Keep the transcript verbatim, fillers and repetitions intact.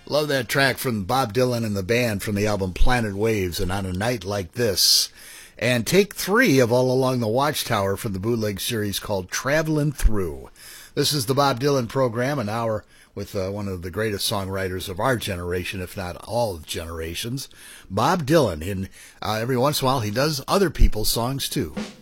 Love that track from Bob Dylan and the band from the album Planet Waves and On a Night Like This. And take three of All Along the Watchtower from the bootleg series called Travelin' Through. This is the Bob Dylan program, an hour with uh, one of the greatest songwriters of our generation, if not all generations, Bob Dylan. And uh, every once in a while he does other people's songs too.